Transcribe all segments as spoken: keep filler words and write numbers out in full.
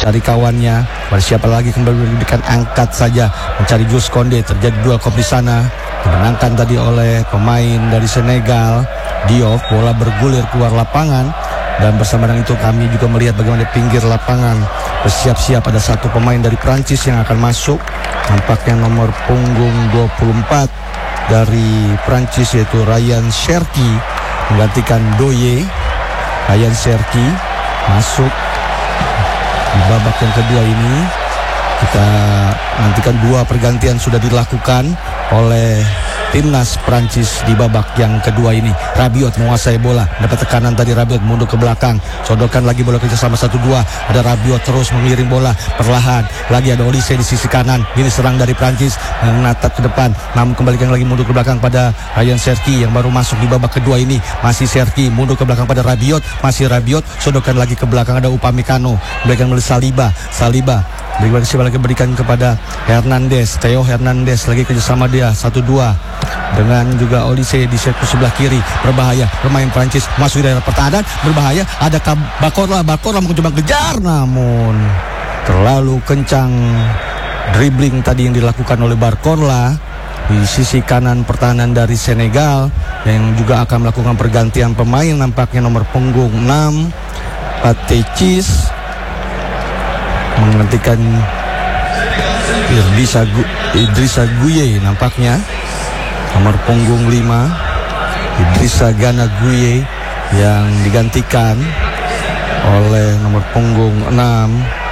mencari kawannya. Bersiapa lagi kembali memberikan angkat saja mencari Jules Koundé. Terjadi duel kop di sana, dimenangkan tadi oleh pemain dari Senegal, Diouf. Bola bergulir keluar lapangan, dan bersama dengan itu kami juga melihat bagaimana di pinggir lapangan bersiap-siap ada satu pemain dari Prancis yang akan masuk. Nampaknya nomor punggung dua puluh empat dari Prancis, yaitu Ryan Cherki, menggantikan Doye. Ryan Cherki masuk di babak yang kedua ini. Kita nantikan dua pergantian sudah dilakukan oleh timnas Prancis di babak yang kedua ini. Rabiot menguasai bola, dapat tekanan tadi. Rabiot mundur ke belakang, sodorkan lagi bola kerja sama satu dua. Ada Rabiot terus mengiring bola perlahan. Lagi ada Olise di sisi kanan. Ini serang dari Prancis, menatap ke depan, namun kembalikan lagi mundur ke belakang pada Ryan Cherki yang baru masuk di babak kedua ini. Masih Cherki mundur ke belakang pada Rabiot, masih Rabiot, sodorkan lagi ke belakang. Ada Upamecano, berikan oleh Saliba. Saliba berikan siapa lagi, berikan kepada Hernandez. Theo Hernandez lagi kerjasama dia satu dua dengan juga Olise di sektor sebelah kiri. Berbahaya pemain Prancis masuk di daerah pertahanan, berbahaya. Ada Bakorla, Bakorla mencoba kejar, namun terlalu kencang dribbling tadi yang dilakukan oleh Bakorla di sisi kanan pertahanan dari Senegal, yang juga akan melakukan pergantian pemain. Nampaknya nomor punggung enam Pathé menggantikan Idrissa, Gu Idrissa Gueye. Nampaknya nomor punggung lima Idrissa Gana Gueye yang digantikan oleh nomor punggung enam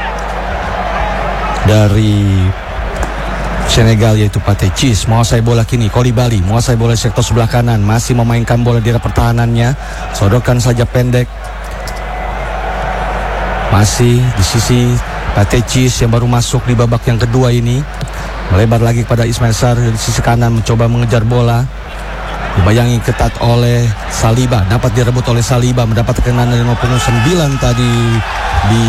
dari Senegal, yaitu Pathé Ciss. Menguasai bola kini Koulibaly, menguasai bola sektor sebelah kanan, masih memainkan bola di arah pertahanannya. Sodorkan saja pendek, masih di sisi Pathé Ciss yang baru masuk di babak yang kedua ini. Melebar lagi kepada Ismail Sarr di sisi kanan, mencoba mengejar bola. Dibayangi ketat oleh Saliba, dapat direbut oleh Saliba, mendapat tekanan dari nomor punggung sembilan tadi di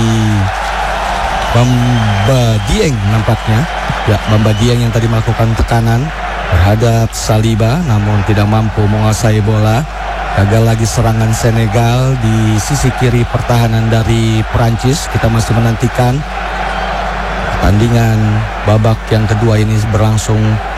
Bamba Dieng nampaknya. Ya, Bamba Dieng yang tadi melakukan tekanan terhadap Saliba, namun tidak mampu menguasai bola. Gagal lagi serangan Senegal di sisi kiri pertahanan dari Prancis. Kita masih menantikan pertandingan babak yang kedua ini berlangsung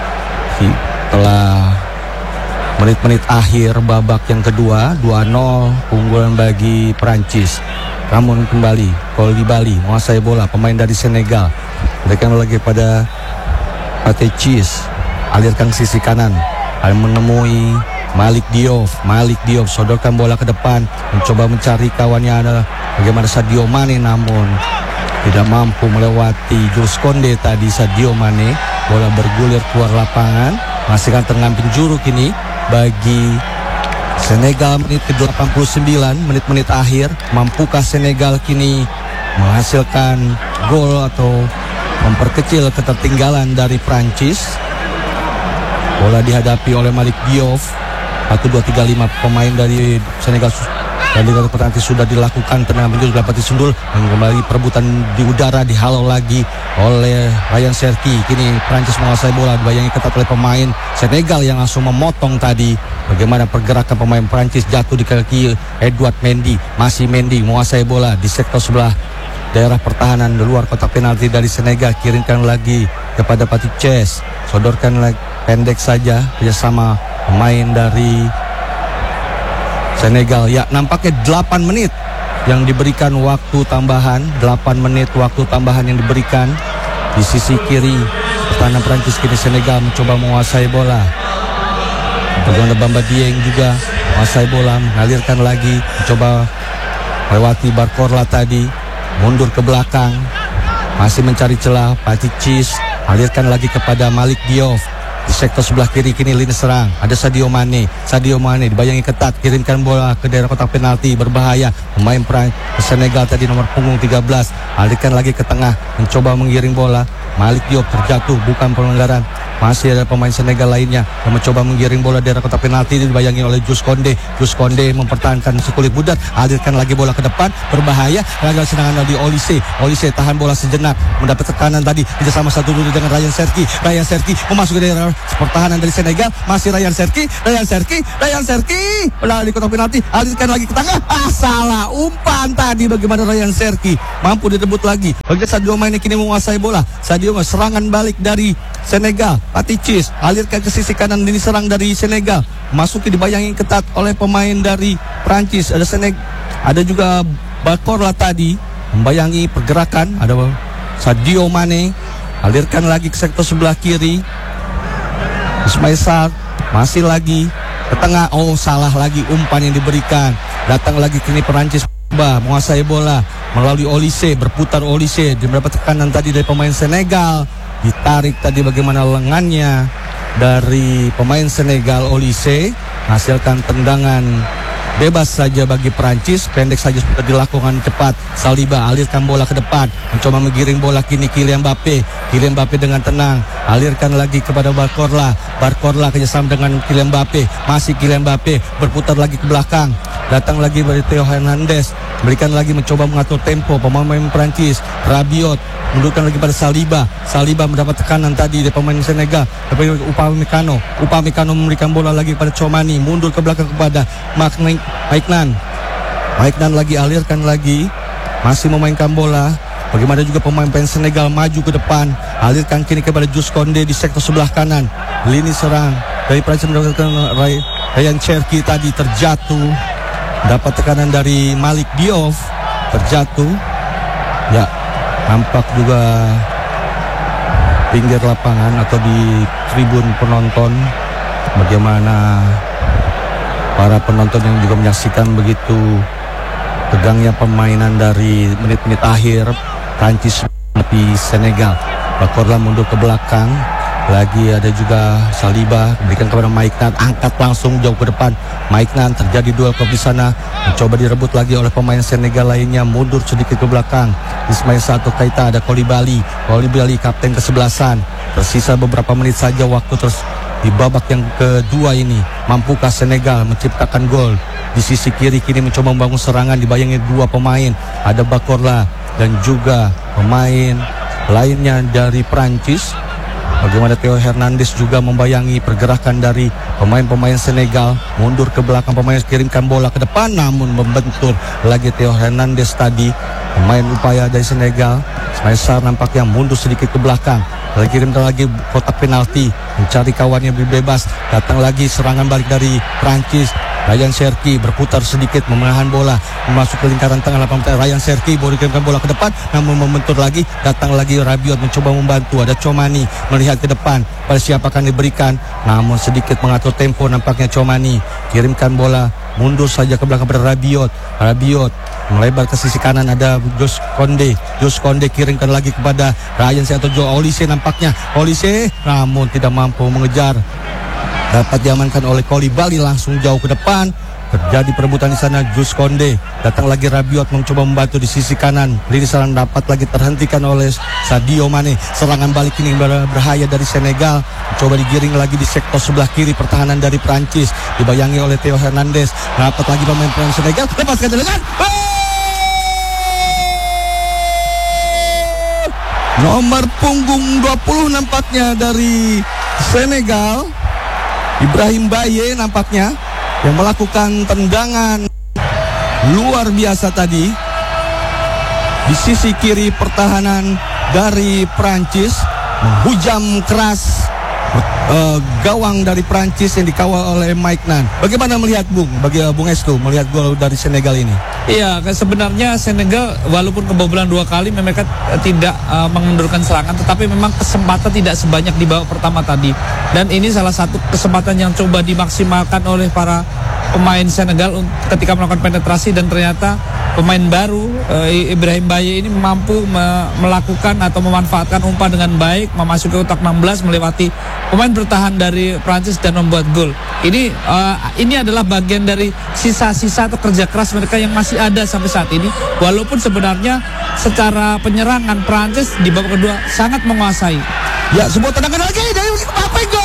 setelah menit-menit akhir babak yang kedua. Dua nol keunggulan bagi Prancis. Namun kembali Koulibaly menguasai bola, pemain dari Senegal. Berikan lagi pada Pathé Ciss, alirkan sisi kanan, menemui Malik Diouf. Malik Diouf sodorkan bola ke depan, mencoba mencari kawannya adalah bagaimana Sadio Mane, namun tidak mampu melewati Jules Koundé tadi. Sadio Mane, bola bergulir keluar lapangan, menghasilkan tendangan penjuru kini bagi Senegal. Menit ke delapan puluh sembilan, menit-menit akhir. Mampukah Senegal kini menghasilkan gol atau memperkecil ketertinggalan dari Prancis? Bola dihadapi oleh Malik Diouf. Satu, dua, tiga, lima pemain dari Senegal dan di Prancis sudah dilakukan tendangan penjuru, dapat disundul dan kembali perebutan di udara, dihalau lagi oleh Ryan Cherki. Kini Prancis menguasai bola, dibayangi ketat oleh pemain Senegal yang langsung memotong tadi. Bagaimana pergerakan pemain Prancis, jatuh di kaki Edouard Mendy. Masih Mendy menguasai bola di sektor sebelah daerah pertahanan di luar kotak penalti dari Senegal. Kirimkan lagi kepada Pathé Ciss, sodorkan lagi pendek saja bersama pemain dari Senegal. Ya, nampaknya delapan menit yang diberikan waktu tambahan. delapan menit waktu tambahan yang diberikan di sisi kiri pertahanan Prancis. Kini Senegal mencoba menguasai bola. Bagaimana Bamba Dieng juga menguasai bola, mengalirkan lagi, mencoba melewati Bakorla tadi, mundur ke belakang, masih mencari celah. Pathé Ciss alirkan lagi kepada Malik Diouf. Di sektor sebelah kiri kini lini serang, ada Sadio Mane. Sadio Mane dibayangi ketat, kirimkan bola ke daerah kotak penalti, berbahaya. Pemain Senegal tadi nomor punggung tiga belas, alirkan lagi ke tengah, mencoba menggiring bola. Malik Diouf terjatuh, bukan pelanggaran Masih ada pemain Senegal lainnya yang mencoba menggiring bola dari kotak penalti, dibayangi oleh Jules Koundé. Jules Koundé mempertahankan sekulit budat, alirkan lagi bola ke depan, berbahaya, gagal serangan dari Olise. Olise tahan bola sejenak, mendapat tekanan tadi, kerjasama satu dulu dengan Ryan Cherki. Ryan Cherki memasuki daerah pertahanan dari Senegal, masih Ryan Cherki, Ryan Cherki, Ryan Cherki, bola di kotak penalti, alirkan lagi ke tengah. Ah, salah umpan tadi, bagaimana Ryan Cherki mampu direbut lagi. Bagi Sadio Mane kini menguasai bola. Sadio serangan balik dari Senegal, Paticis alirkan ke sisi kanan, ini serang dari Senegal, masuki dibayangi ketat oleh pemain dari Prancis. Ada Seneg, ada juga Bakorla tadi membayangi pergerakan. Ada Sadio Mane, alirkan lagi ke sektor sebelah kiri. Ismail Sarr masih lagi ke tengah. Oh, salah lagi umpan yang diberikan. Datang lagi kini Prancis menguasai bola melalui Olise, berputar Olise, dia mendapat tekanan tadi dari pemain Senegal. Ditarik tadi bagaimana lengannya dari pemain Senegal. Olise hasilkan tendangan bebas saja bagi Prancis, pendek saja sudah dilakukan cepat. Saliba alirkan bola ke depan, mencoba menggiring bola kini Kylian Mbappe. Kylian Mbappe dengan tenang alirkan lagi kepada Bakorla. Bakorla kerjasama dengan Kylian Mbappe, masih Kylian Mbappe berputar lagi ke belakang. Datang lagi dari Theo Hernandez, berikan lagi mencoba mengatur tempo pemain Prancis. Rabiot mundurkan lagi pada Saliba. Saliba mendapat tekanan tadi dari pemain Senegal, tapi Upamecano Upamecano memberikan bola lagi pada Tchouameni, mundur ke belakang kepada Maignan. Maignan lagi alirkan lagi, masih memainkan bola. Bagaimana juga pemain-pemain Senegal maju ke depan, alirkan kini kepada Jules Koundé di sektor sebelah kanan. Lini serang dari Prancis mendapatkan Ryan Cherki tadi terjatuh, dapat tekanan dari Malik Diouf, terjatuh. Ya, nampak juga pinggir lapangan atau di tribun penonton bagaimana para penonton yang juga menyaksikan begitu tegangnya permainan dari menit-menit akhir Prancis menghadapi Senegal. Bakorla mundur ke belakang, lagi ada juga Saliba, berikan kepada Maignan, angkat langsung jauh ke depan. Maignan, terjadi duel di sana, mencoba direbut lagi oleh pemain Senegal lainnya, mundur sedikit ke belakang. Ismail Sato Keita, ada Koulibaly, Koulibaly kapten kesebelasan. Tersisa beberapa menit saja waktu terus di babak yang kedua ini. Mampukah Senegal menciptakan gol? Di sisi kiri kini mencoba membangun serangan, dibayangi dua pemain, ada Bakorla dan juga pemain lainnya dari Prancis. Bagaimana Theo Hernandez juga membayangi pergerakan dari pemain-pemain Senegal, mundur ke belakang, pemain kirimkan bola ke depan, namun membentur lagi Theo Hernandez tadi. Pemain upaya dari Senegal, Ismail Sarr nampaknya mundur sedikit ke belakang, lagi kirimkan lagi kotak penalti, mencari kawannya bebas. Datang lagi serangan balik dari Prancis. Ryan Cherki berputar sedikit, memenahan bola, masuk ke lingkaran tengah lapangan. Ryan Cherki baru dikirimkan bola ke depan, namun membentur lagi. Datang lagi Rabiot mencoba membantu, ada Tchouameni melihat ke depan pada siapa akan diberikan, namun sedikit mengatur tempo nampaknya Tchouameni. Kirimkan bola mundur saja ke belakang pada Rabiot. Rabiot melebar ke sisi kanan, ada Jules Koundé. Jules Koundé kirimkan lagi kepada Ryan Cherki atau Joao Olise nampaknya. Olise namun tidak mampu mengejar. Dapat diamankan oleh Koulibaly, langsung jauh ke depan. Terjadi perebutan di sana. Jules Koundé, datang lagi Rabiot mencoba membantu di sisi kanan. Lini serang dapat lagi terhentikan oleh Sadio Mane. Serangan balik ini berbahaya dari Senegal, mencoba digiring lagi di sektor sebelah kiri pertahanan dari Prancis, dibayangi oleh Theo Hernandez. Dapat lagi pemain pemain Senegal, lepaskan dengan nomor punggung dua puluh nampaknya dari Senegal, Ibrahim Baye nampaknya yang melakukan tendangan luar biasa tadi di sisi kiri pertahanan dari Prancis, menghujam keras uh, gawang dari Prancis yang dikawal oleh Maignan. Bagaimana melihat Bung, bagi Bung Estu melihat gol dari Senegal ini? Iya, sebenarnya Senegal walaupun kebobolan dua kali mereka tidak uh, mengendurkan serangan, tetapi memang kesempatan tidak sebanyak di babak pertama tadi. Dan ini salah satu kesempatan yang coba dimaksimalkan oleh para pemain Senegal ketika melakukan penetrasi, dan ternyata pemain baru uh, Ibrahim Baye ini mampu me melakukan atau memanfaatkan umpan dengan baik, memasuki kotak enam belas, melewati pemain bertahan dari Prancis dan membuat gol. Ini uh, ini adalah bagian dari sisa-sisa atau kerja keras mereka yang masih ada sampai saat ini. Walaupun sebenarnya secara penyerangan Prancis di babak kedua sangat menguasai. Ya, sebuah tendangan lagi dari Mbappe, gol!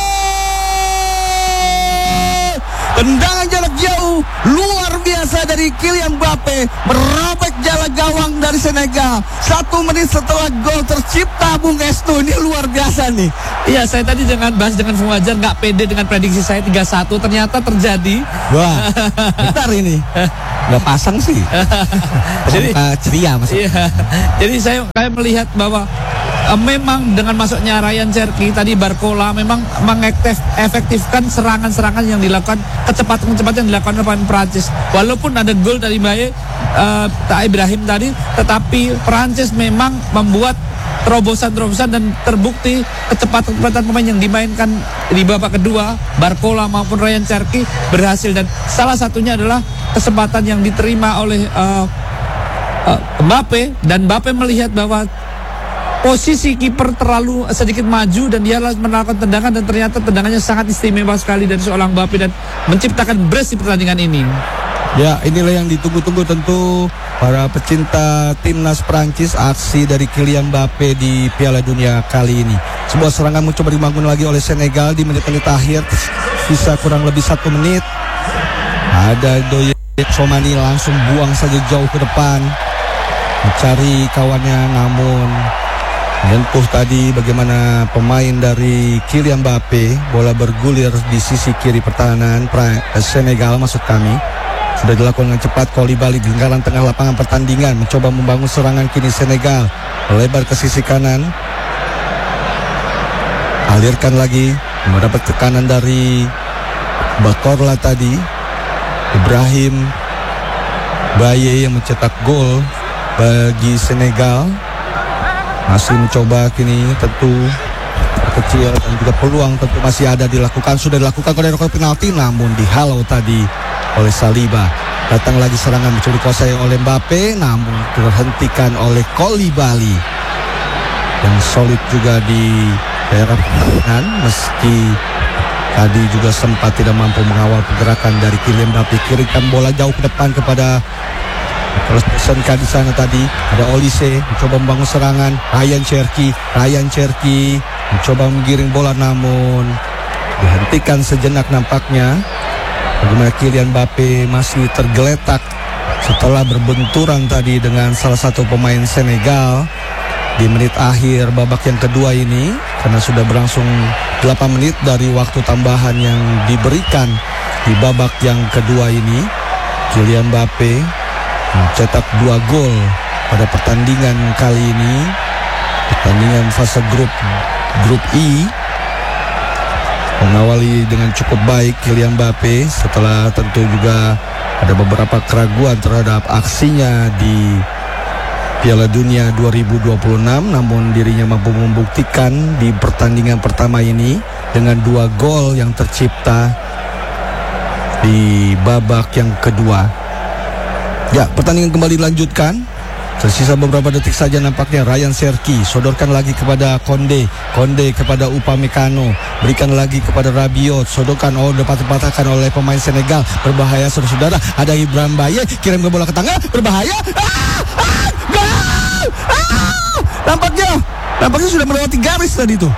Tendangan jarak jauh luar biasa dari Kylian Mbappe, merobek jalan gawang dari Senegal. Satu menit setelah gol tercipta, Bung Estu, ini luar biasa nih. Iya, saya tadi jangan bahas dengan Bung Fajar, nggak pede dengan prediksi saya tiga satu, ternyata terjadi. Wah, bentar ini nggak pasang sih. Jadi uh, ceria maksudnya. Iya, jadi saya saya melihat bahwa Uh, memang dengan masuknya Ryan Cherki tadi, Barcola memang mengefektifkan serangan-serangan yang dilakukan, kecepatan-kecepatan yang dilakukan oleh Prancis. Walaupun ada gol dari Mbaye, uh, Tak Ibrahim tadi, tetapi Prancis memang membuat terobosan-terobosan dan terbukti kecepatan-kecepatan pemain yang dimainkan di babak kedua, Barcola maupun Ryan Cherki berhasil, dan salah satunya adalah kesempatan yang diterima oleh uh, uh, Mbappe, dan Mbappe melihat bahwa posisi kiper terlalu sedikit maju dan dia melakukan tendangan, dan ternyata tendangannya sangat istimewa sekali dari seorang Mbappe dan menciptakan brace di pertandingan ini. Ya, inilah yang ditunggu-tunggu tentu para pecinta timnas Prancis, aksi dari Kylian Mbappe di Piala Dunia kali ini. Sebuah serangan mencoba dibangun lagi oleh Senegal di menit-menit akhir, sisa kurang lebih satu menit. Ada Doye Somani langsung buang saja jauh ke depan, mencari kawannya, namun menyentuh tadi bagaimana pemain dari Kylian Mbappe. Bola bergulir di sisi kiri pertahanan Senegal, maksud kami. Sudah dilakukan dengan cepat. Koulibaly di lingkaran tengah lapangan pertandingan mencoba membangun serangan, kini Senegal melebar ke sisi kanan, alirkan lagi, mendapat tekanan dari Bakorla tadi. Ibrahim Baye yang mencetak gol bagi Senegal. Masih mencoba kini, tentu kecil dan juga peluang tentu masih ada dilakukan. Sudah dilakukan oleh rekor penalti, namun dihalau tadi oleh Saliba. Datang lagi serangan mencoba dikuasai oleh Mbappe, namun terhentikan oleh Koulibaly yang solid juga di daerah pertahanan, meski tadi juga sempat tidak mampu mengawal pergerakan dari Kylian Mbappe. Kirimkan bola jauh ke depan kepada terus pesankan di sana tadi. Ada Olise mencoba membangun serangan. Ryan Cherki, Ryan Cherki mencoba menggiring bola, namun dihentikan sejenak nampaknya. Bagaimana Kylian Mbappe masih tergeletak setelah berbenturan tadi dengan salah satu pemain Senegal di menit akhir babak yang kedua ini, karena sudah berlangsung delapan menit dari waktu tambahan yang diberikan di babak yang kedua ini. Kylian Mbappe mencetak dua gol pada pertandingan kali ini, pertandingan fase grup grup I. Mengawali dengan cukup baik Kylian Mbappe setelah tentu juga ada beberapa keraguan terhadap aksinya di Piala Dunia dua ribu dua puluh enam, namun dirinya mampu membuktikan di pertandingan pertama ini dengan dua gol yang tercipta di babak yang kedua. Ya, pertandingan kembali dilanjutkan. Tersisa beberapa detik saja nampaknya. Ryan Cherki sodorkan lagi kepada Konde, Konde kepada Upamecano, berikan lagi kepada Rabiot, sodorkan, oh dapat dipatahkan oleh pemain Senegal. Berbahaya saudara-saudara. Ada Ibrahim Baye, kirim ke bola ke tengah, berbahaya. Ah! Ah! Gol! Ah! Nampaknya, nampaknya sudah melewati garis tadi tuh.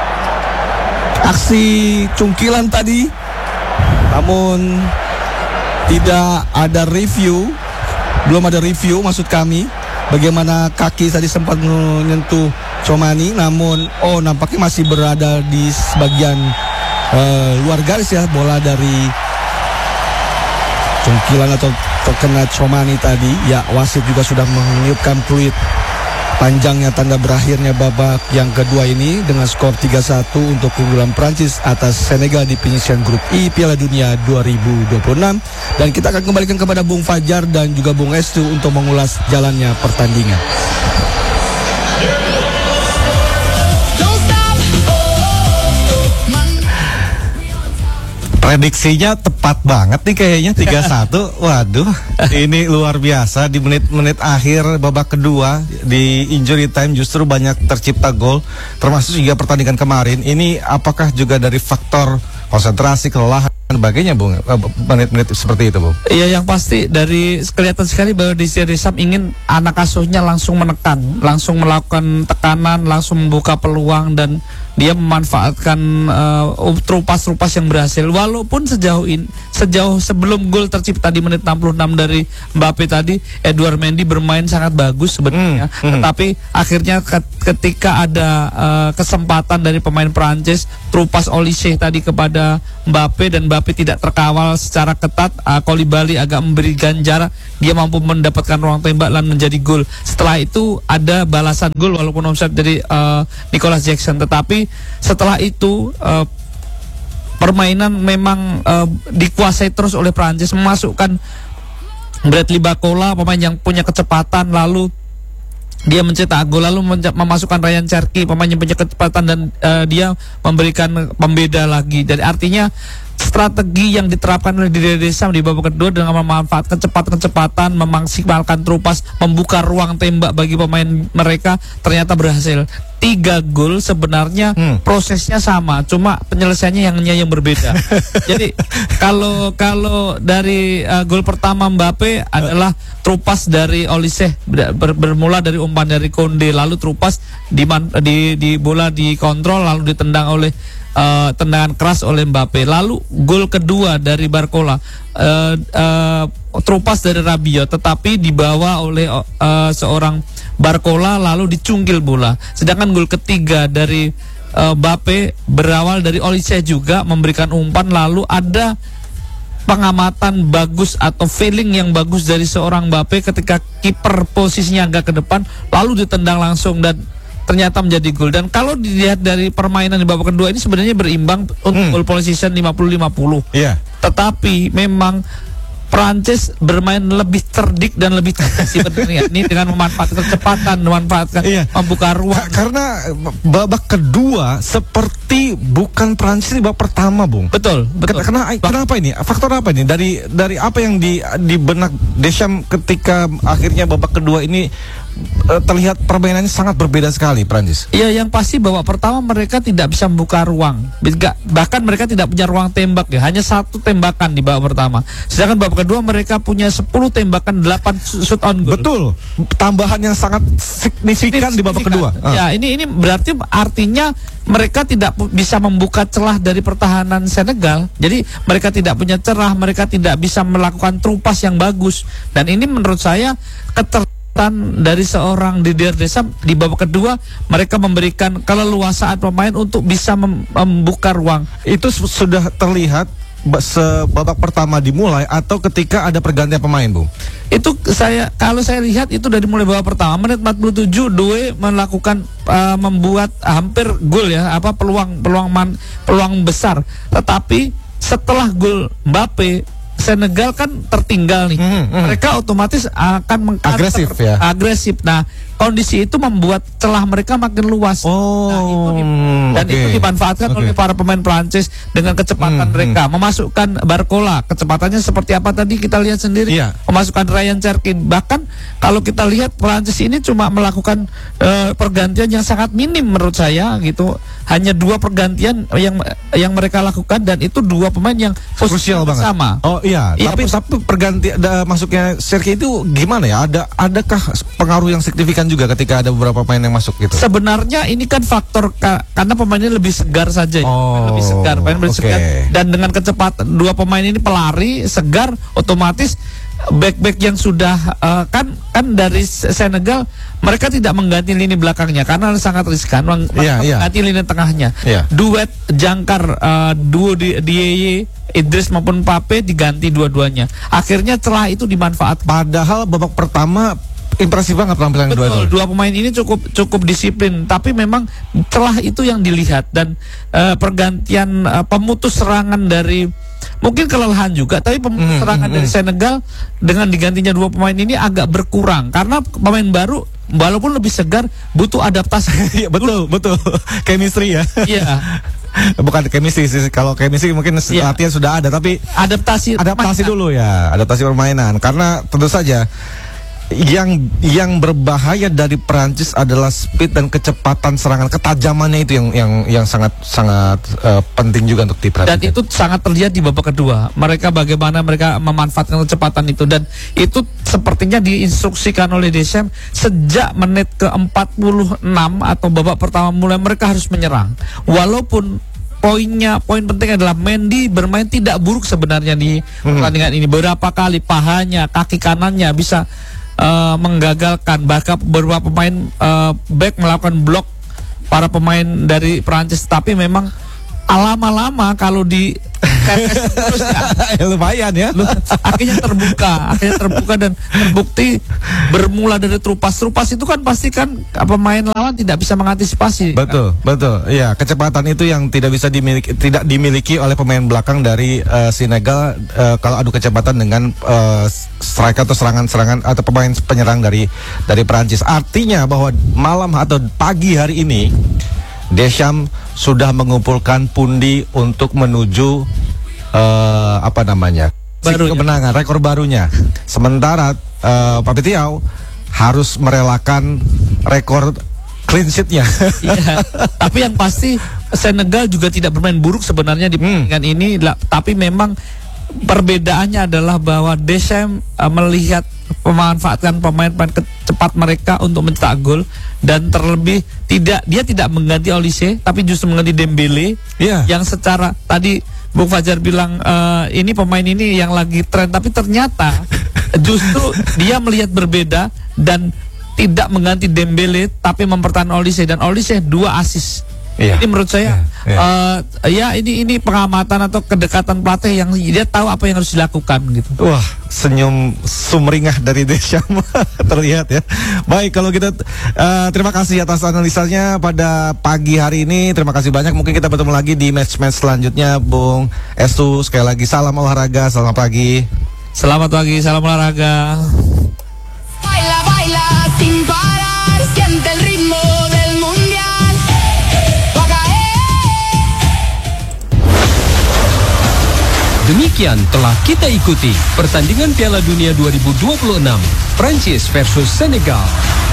Aksi cungkilan tadi, namun tidak ada review. Belum ada review maksud kami, bagaimana kaki tadi sempat menyentuh Somani, namun oh nampaknya masih berada di sebagian uh, luar garis ya, bola dari cungkilan atau terkena Somani tadi. Ya, wasit juga sudah meniupkan peluit panjangnya tanda berakhirnya babak yang kedua ini dengan skor tiga satu untuk keunggulan Prancis atas Senegal di penyisian grup I Piala Dunia dua ribu dua puluh enam. Dan kita akan kembalikan kepada Bung Fajar dan juga Bung Estu untuk mengulas jalannya pertandingan. Prediksinya tepat banget nih kayaknya tiga satu. Waduh, ini luar biasa. Di menit-menit akhir babak kedua di injury time justru banyak tercipta gol, termasuk juga pertandingan kemarin. Ini apakah juga dari faktor konsentrasi, kelelahan dan sebagainya, Bung? Menit-menit seperti itu, Bung? Iya, yang pasti dari kelihatan sekali bahwa di Deschamps ingin anak asuhnya langsung menekan, langsung melakukan tekanan, langsung membuka peluang, dan dia memanfaatkan uh, trupas-trupas yang berhasil. Walaupun sejauh ini, sejauh sebelum gol tercipta di menit enam puluh enam dari Mbappe tadi, Edouard Mendy bermain sangat bagus sebenarnya. Hmm, hmm. Tetapi akhirnya ketika ada uh, kesempatan dari pemain Prancis, trupas Olise tadi kepada Mbappe, dan Mbappe tidak terkawal secara ketat, uh, Koulibaly agak memberi ganjar, dia mampu mendapatkan ruang tembak dan menjadi gol. Setelah itu ada balasan gol walaupun offside dari uh, Nicolas Jackson. Tetapi setelah itu uh, permainan memang uh, dikuasai terus oleh Prancis, memasukkan Bradley Barcola, pemain yang punya kecepatan, lalu dia mencetak gol, lalu memasukkan Ryan Cherki, pemain yang punya kecepatan, dan uh, dia memberikan pembeda lagi. Jadi artinya strategi yang diterapkan oleh Didier Deschamps di babak kedua dengan memanfaatkan kecepatan-kecepatan, memaksimalkan trupas, membuka ruang tembak bagi pemain mereka, ternyata berhasil. Tiga gol sebenarnya hmm. prosesnya sama, cuma penyelesaiannya yang yang berbeda. Jadi kalau kalau dari uh, gol pertama Mbappe adalah trupas dari Olise, ber, bermula dari umpan dari Konde, lalu trupas di, di, di bola dikontrol, lalu ditendang oleh Uh, tendangan keras oleh Mbappe. Lalu gol kedua dari Barcola, uh, uh, trupas dari Rabiot, tetapi dibawa oleh uh, seorang Barcola lalu dicungkil bola. Sedangkan gol ketiga dari uh, Mbappe berawal dari Olise juga, memberikan umpan, lalu ada pengamatan bagus atau feeling yang bagus dari seorang Mbappe ketika kiper posisinya agak ke depan, lalu ditendang langsung dan ternyata menjadi gol. Dan kalau dilihat dari permainan di babak kedua ini sebenarnya berimbang untuk hmm. goal position lima puluh lima puluh. Iya. Tetapi memang Prancis bermain lebih cerdik dan lebih cerdas sebenarnya. Ini dengan memanfaatkan kecepatan, memanfaatkan iya. membuka ruang. Karena babak kedua seperti bukan Prancis di babak pertama, Bung. Betul, betul. Karena kenapa ini? Faktor apa ini? Dari dari apa yang di di benak Deschamps ketika akhirnya babak kedua ini terlihat permainannya sangat berbeda sekali Prancis. Iya, yang pasti babak pertama mereka tidak bisa membuka ruang. Bahkan mereka tidak punya ruang tembak ya, hanya satu tembakan di babak pertama. Sedangkan babak kedua mereka punya sepuluh tembakan, delapan shoot on goal. Betul. Tambahan yang sangat signifikan, signifikan. di babak kedua. Ya, ini ini berarti artinya mereka tidak bisa membuka celah dari pertahanan Senegal. Jadi mereka tidak punya celah, mereka tidak bisa melakukan trupas yang bagus. Dan ini menurut saya keter dari seorang Didier Deschamps di babak kedua, mereka memberikan keleluasaan pemain untuk bisa mem membuka ruang. Itu sudah terlihat sebabak pertama dimulai atau ketika ada pergantian pemain, Bung? Itu saya kalau saya lihat itu dari mulai babak pertama, menit empat puluh tujuh Doué melakukan uh, membuat hampir gol ya, apa peluang peluang man, peluang besar. Tetapi setelah gol Mbappe, Senegal kan tertinggal nih. Hmm, hmm. Mereka otomatis akan agresif ya. Agresif. Nah, kondisi itu membuat celah mereka makin luas. Oh, nah, itu di, dan okay. itu dimanfaatkan okay. oleh para pemain Prancis dengan kecepatan hmm, mereka. Hmm. Memasukkan Barcola, kecepatannya seperti apa tadi kita lihat sendiri. Yeah. Memasukkan Ryan Cherki. Bahkan kalau kita lihat Prancis ini cuma melakukan uh, pergantian yang sangat minim menurut saya gitu. Hanya dua pergantian yang yang mereka lakukan, dan itu dua pemain yang krusial banget. Sama. Oh iya, iya tapi tapi pergantian masuknya Cherki itu gimana ya? Ada adakah pengaruh yang signifikan juga ketika ada beberapa pemain yang masuk gitu? Sebenarnya ini kan faktor ka karena pemainnya lebih segar saja, oh, lebih segar, pemain lebih okay. segar, dan dengan kecepatan dua pemain ini pelari segar, otomatis back-back yang sudah uh, kan kan dari Senegal mereka tidak mengganti lini belakangnya karena sangat riskan, meng yeah, mengganti yeah. lini tengahnya. Yeah. Duet jangkar uh, duo di Dieye, Idris maupun Mbappe diganti dua-duanya. Akhirnya celah itu dimanfaatkan. Padahal babak pertama impresif banget penampilan Betul, dua, dua pemain ini cukup cukup disiplin, tapi memang celah itu yang dilihat, dan uh, pergantian uh, pemutus serangan dari mungkin kelelahan juga, tapi pemutus hmm, serangan hmm, dari hmm. Senegal dengan digantinya dua pemain ini agak berkurang karena pemain baru walaupun lebih segar butuh adaptasi. betul, betul. Chemistry ya. Iya. Bukan chemistry sih, kalau chemistry mungkin yeah. latihan sudah ada, tapi adaptasi adaptasi permainan. dulu ya, adaptasi permainan, karena tentu saja yang yang berbahaya dari Perancis adalah speed dan kecepatan serangan, ketajamannya itu yang yang yang sangat sangat uh, penting juga untuk diperhatikan. Dan itu sangat terlihat di babak kedua. Mereka bagaimana mereka memanfaatkan kecepatan itu, dan itu sepertinya diinstruksikan oleh Deschamps sejak menit ke empat puluh enam atau babak pertama mulai mereka harus menyerang. Walaupun poinnya, poin penting adalah Mendy bermain tidak buruk sebenarnya di pertandingan hmm. ini. Beberapa kali pahanya, kaki kanannya bisa Uh, menggagalkan, bahkan beberapa pemain uh, back melakukan blok para pemain dari Perancis, tapi memang lama-lama kalau di terus ya, lumayan ya. Akhirnya terbuka, akhirnya terbuka dan terbukti bermula dari Trupas-Trupas itu kan pasti kan pemain lawan tidak bisa mengantisipasi. Betul, betul. Iya, kecepatan itu yang tidak bisa dimiliki tidak dimiliki oleh pemain belakang dari uh, Senegal uh, kalau adu kecepatan dengan uh, striker atau serangan-serangan atau pemain penyerang dari dari Perancis. Artinya bahwa malam atau pagi hari ini Deschamps sudah mengumpulkan pundi untuk menuju uh, apa namanya barunya. kemenangan, rekor barunya. Sementara uh, Pape Thiaw harus merelakan rekor clean sheet-nya. Iya, tapi yang pasti Senegal juga tidak bermain buruk sebenarnya di pertandingan hmm. ini, tapi memang perbedaannya adalah bahwa Deschamps uh, melihat memanfaatkan pemain-pemain cepat mereka untuk mencetak gol, dan terlebih tidak dia tidak mengganti Olise tapi justru mengganti Dembele yeah. yang secara tadi Bung Fajar bilang uh, ini pemain ini yang lagi tren, tapi ternyata justru dia melihat berbeda dan tidak mengganti Dembele tapi mempertahankan Olise, dan Olise dua assist. Iya. Ini menurut saya iya, iya. Uh, ya ini ini pengamatan atau kedekatan pelatih yang dia tahu apa yang harus dilakukan gitu. Wah, senyum sumringah dari Deschamps terlihat ya. Baik, kalau kita uh, terima kasih atas analisanya pada pagi hari ini. Terima kasih banyak. Mungkin kita bertemu lagi di match-match selanjutnya, Bung Estu. Sekali lagi salam olahraga, selamat pagi. Selamat pagi, salam olahraga. Baila, baila, sin parar, siente el ritmo del mundial. Demikian telah kita ikuti pertandingan Piala Dunia dua ribu dua puluh enam Prancis versus Senegal.